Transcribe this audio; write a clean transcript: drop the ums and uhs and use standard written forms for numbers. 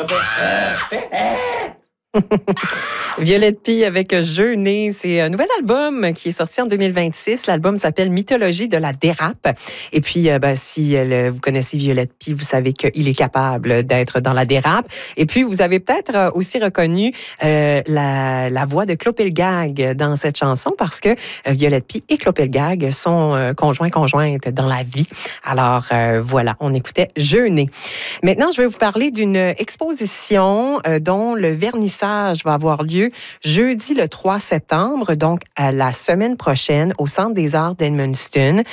Ça fait... Violette Pie avec Jeûner, c'est un nouvel album qui est sorti en 2026. L'album s'appelle Mythologie de la dérape. Et puis, si vous connaissez Violette Pie, vous savez qu'il est capable d'être dans la dérape. Et puis, vous avez peut-être aussi reconnu la voix de Clopelgag dans cette chanson parce que Violette Pie et Clopelgag sont conjointes dans la vie. Alors, voilà, on écoutait Jeûner. Maintenant, je vais vous parler d'une exposition dont le vernissage va avoir lieu jeudi le 3 septembre, donc à la semaine prochaine, au Centre des arts d'Edmundston.